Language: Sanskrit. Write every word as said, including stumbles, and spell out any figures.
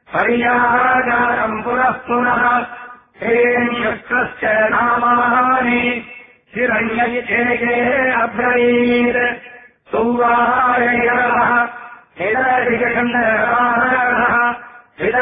पर्यागारम् पुनः पुनः हेण्यक्रस्य नामानि हिरण्यैके अब्रवीत् सौवाहयः हिरण्यखण्डः